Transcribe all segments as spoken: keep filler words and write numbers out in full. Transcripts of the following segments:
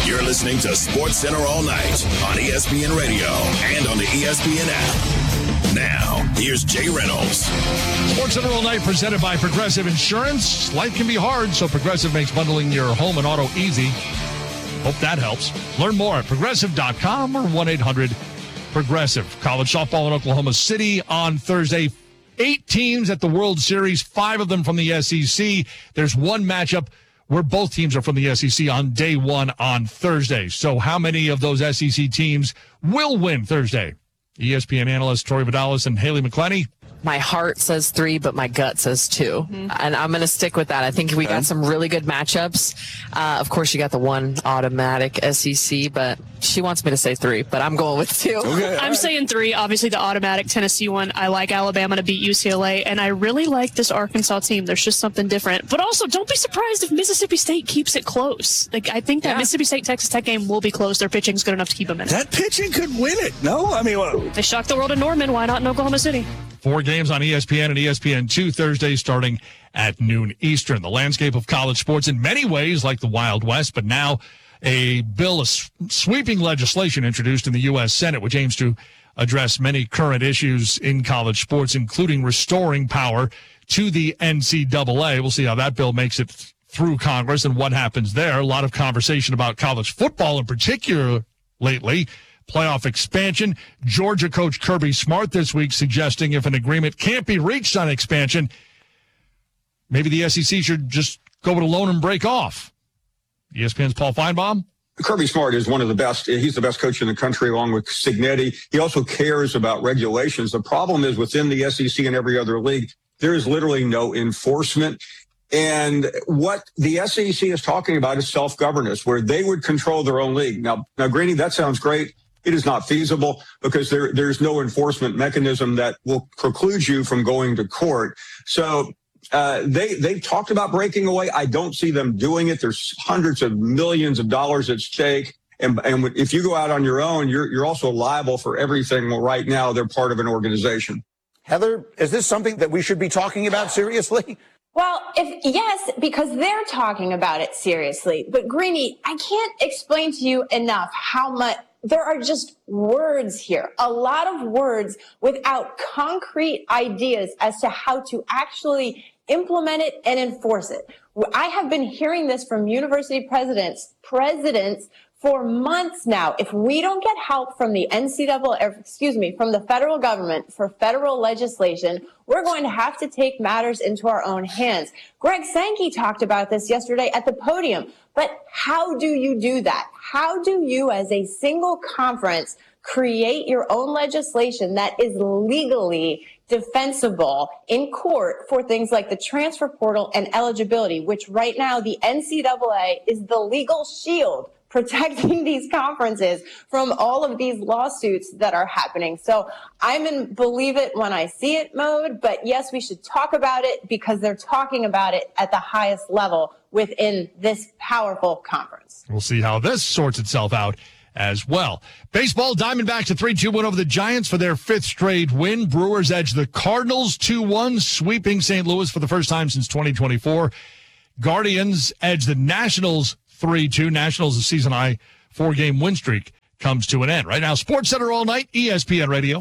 You're listening to Sports Center all night on E S P N Radio and on the E S P N app. Now, here's Jay Reynolds. Sports Center all night presented by Progressive Insurance. Life can be hard, so Progressive makes bundling your home and auto easy. Hope that helps. Learn more at progressive dot com or one eight hundred progressive. College softball in Oklahoma City on Thursday. Eight teams at the World Series, five of them from the S E C. There's one matchup where both teams are from the S E C on day one on Thursday. So how many of those S E C teams will win Thursday? E S P N analysts Tori Vidalis and Haley McClenny. My heart says three, but my gut says two. Mm-hmm. And I'm going to stick with that. I think we got some really good matchups. Uh, of course, you got the one automatic S E C, but she wants me to say three, but I'm going with two. Okay, I'm right. saying three. Obviously, the automatic Tennessee one. I like Alabama to beat U C L A, and I really like this Arkansas team. There's just something different. But also, don't be surprised if Mississippi State keeps it close. Like I think that yeah. Mississippi State-Texas Tech game will be close. Their pitching's good enough to keep them in it. That pitching could win it. No? I mean, well, they shocked the world in Norman. Why not in Oklahoma City? Four games on E S P N and E S P N two Thursday starting at noon Eastern. The landscape of college sports in many ways like the Wild West, but now a bill of sweeping legislation introduced in the U S Senate, which aims to address many current issues in college sports, including restoring power to the N C double A. We'll see how that bill makes it through Congress and what happens there. A lot of conversation about college football in particular lately. Playoff expansion. Georgia coach Kirby Smart this week suggesting if an agreement can't be reached on expansion, maybe the S E C should just go it alone and break off. E S P N's Paul Feinbaum. Kirby Smart is one of the best. He's the best coach in the country along with Cignetti. He also cares about regulations. The problem is within the S E C and every other league, there is literally no enforcement. And what the S E C is talking about is self-governance, where they would control their own league. Now, now, Greeny, that sounds great. It is not feasible because there, there's no enforcement mechanism that will preclude you from going to court. So uh, they, they've talked about breaking away. I don't see them doing it. There's hundreds of millions of dollars at stake. And, and if you go out on your own, you're, you're also liable for everything. Well, right now, they're part of an organization. Heather, is this something that we should be talking about seriously? Well, if yes, because they're talking about it seriously. But Greeny, I can't explain to you enough how much there are just words here, a lot of words without concrete ideas as to how to actually implement it and enforce it. I have been hearing this from university presidents, presidents for months now. If we don't get help from the N C double A, excuse me, from the federal government for federal legislation, we're going to have to take matters into our own hands. Greg Sankey talked about this yesterday at the podium. But how do you do that? How do you, as a single conference, create your own legislation that is legally defensible in court for things like the transfer portal and eligibility, which right now the N C double A is the legal shield protecting these conferences from all of these lawsuits that are happening. So I'm in believe it when I see it mode, but yes, we should talk about it because they're talking about it at the highest level within this powerful conference. We'll see how this sorts itself out as well. Baseball, Diamondbacks a three two win over the Giants for their fifth straight win. Brewers edge the Cardinals two one, sweeping Saint Louis for the first time since twenty twenty-four. Guardians edge the Nationals three two. Nationals, a season-high four-game win streak comes to an end. Right now, Sports Center all night, E S P N Radio.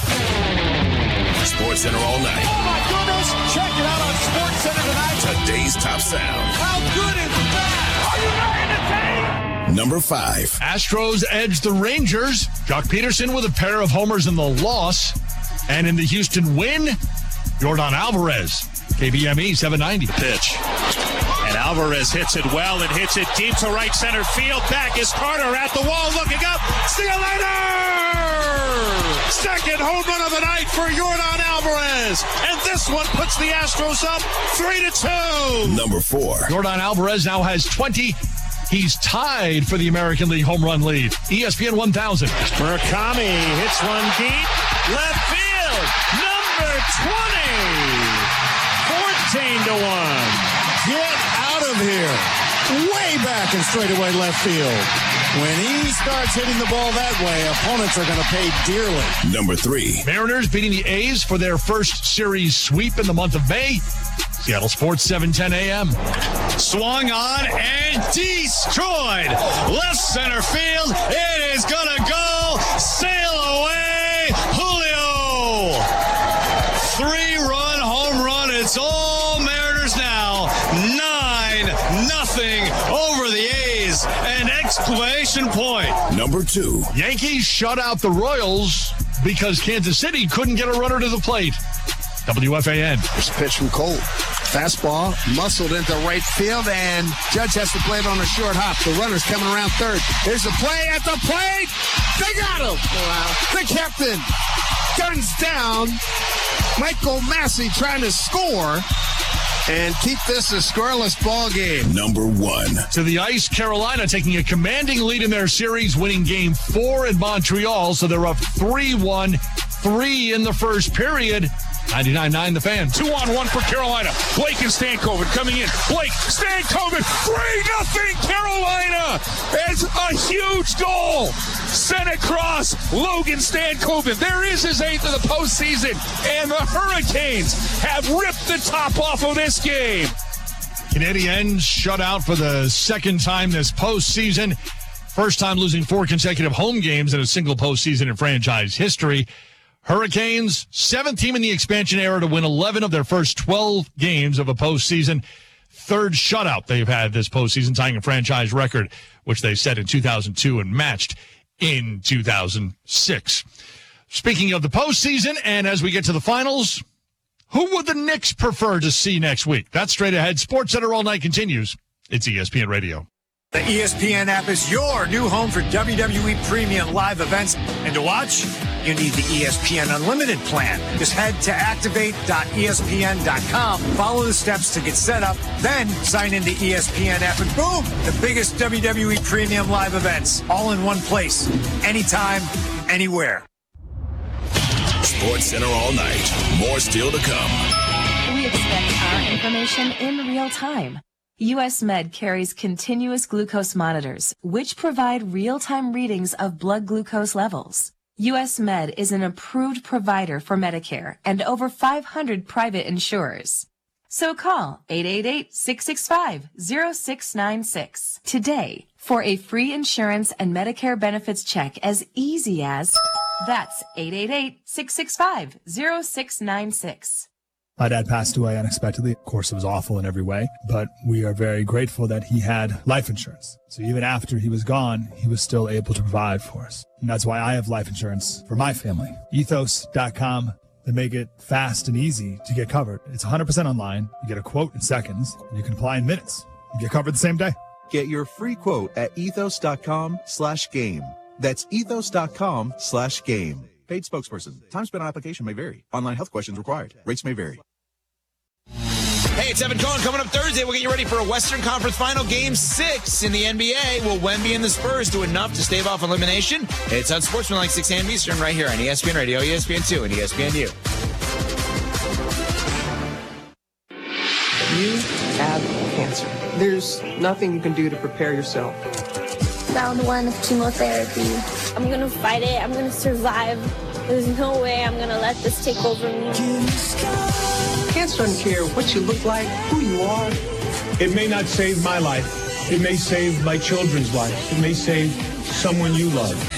Sports Center all night. Oh, my goodness. Check it out on Sports Center tonight. Today's top sound. How good is that? Are you not entertained? Number five. Astros edge the Rangers. Jock Peterson with a pair of homers in the loss. And in the Houston win, Yordan Alvarez. K B M E seven ninety. Pitch. And Alvarez hits it well and hits it deep to right center field. Back is Carter at the wall looking up. See you later! Second home run of the night for Yordan Alvarez. And this one puts the Astros up three to two. Number four. Yordan Alvarez now has twenty. He's tied for the American League home run lead. E S P N one thousand. Murakami hits one deep. Left field. Number twenty. fourteen to one. Get out of here. Way back in straightaway left field. When he starts hitting the ball that way, opponents are going to pay dearly. Number three. Mariners beating the A's for their first series sweep in the month of May. Seattle Sports, seven ten a.m. Swung on and destroyed. Left center field. It is going to go. Sail away. Julio. Three-run home run. It's all Mariners now. Nine nothing over the A's. An exclamation point. Number two. Yankees shut out the Royals because Kansas City couldn't get a runner to the plate. W F A N. First pitch from Cole. Fastball muscled into right field, and Judge has to play it on a short hop. The runner's coming around third. There's a play at the plate. They got him. Wow. The captain guns down. Michael Massey trying to score and keep this a scoreless ball game. Number one. To the ice, Carolina taking a commanding lead in their series, winning game four in Montreal. So they're up three one, three in the first period. ninety-nine nine The Fan. Two on one for Carolina. Blake and Stankoven coming in. Blake, Stankoven, three nothing Carolina. It's a huge goal. Sent across Logan Stankoven. There is his eighth of the postseason. And the Hurricanes have ripped the top off of this game. Canadiens shut out for the second time this postseason. First time losing four consecutive home games in a single postseason in franchise history. Hurricanes, seventh team in the expansion era to win eleven of their first twelve games of a postseason. Third shutout they've had this postseason, tying a franchise record, which they set in two thousand two and matched in two thousand six. Speaking of the postseason, and as we get to the finals, who would the Knicks prefer to see next week? That's straight ahead. SportsCenter All Night continues. It's E S P N Radio. The E S P N app is your new home for W W E premium live events. And to watch, you need the E S P N Unlimited plan. Just head to activate dot E S P N dot com, follow the steps to get set up, then sign in the E S P N app, and boom, the biggest W W E premium live events, all in one place, anytime, anywhere. SportsCenter All Night. More still to come. We expect our information in real time. U S Med carries continuous glucose monitors, which provide real-time readings of blood glucose levels. U S Med is an approved provider for Medicare and over five hundred private insurers. So call eight eight eight, six six five, zero six nine six today for a free insurance and Medicare benefits check as easy as, that's eight eight eight, six six five, zero six nine six. My dad passed away unexpectedly. Of course, it was awful in every way, but we are very grateful that he had life insurance. So even after he was gone, he was still able to provide for us. And that's why I have life insurance for my family. ethos dot com. They make it fast and easy to get covered. It's one hundred percent online. You get a quote in seconds. And you can apply in minutes. You get covered the same day. Get your free quote at ethos dot com slash game. That's ethos dot com slash game. Paid spokesperson. Time spent on application may vary. Online health questions required. Rates may vary. Hey, it's Evan Cohen. Coming up Thursday, we'll get you ready for a Western Conference Final Game six in the N B A. Will Wemby and the Spurs do enough to stave off elimination? It's on Sportsmanlike six a.m. Eastern right here on E S P N Radio, E S P N two, and E S P N U. You have cancer. There's nothing you can do to prepare yourself. Round one of chemotherapy. I'm going to fight it. I'm going to survive. There's no way I'm going to let this take over me. Cancer doesn't care what you look like, who you are. It may not save my life. It may save my children's life. It may save someone you love.